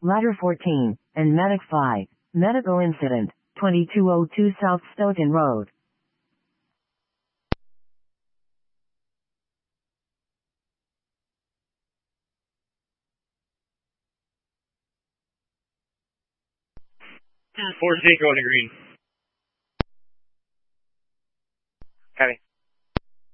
Ladder 14, and Medic 5. Medical incident, 2202 South Stoughton Road. Force going to green. Copy.